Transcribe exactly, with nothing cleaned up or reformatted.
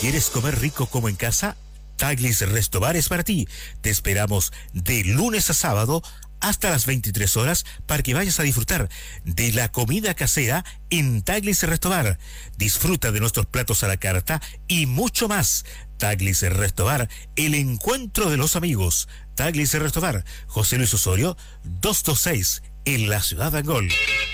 ¿Quieres comer rico como en casa? Taglis Restobar es para ti. Te esperamos de lunes a sábado hasta las veintitrés horas para que vayas a disfrutar de la comida casera en Taglis Restobar. Disfruta de nuestros platos a la carta y mucho más. Taglis Restobar, el encuentro de los amigos. Taglis Restobar, José Luis Osorio, doscientos veintiséis, en la ciudad de Angol.